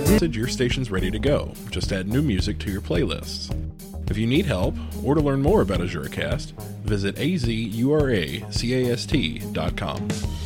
Your station's ready to go. Just add new music to your playlists. If you need help or to learn more about AzuraCast, visit azuracast.com.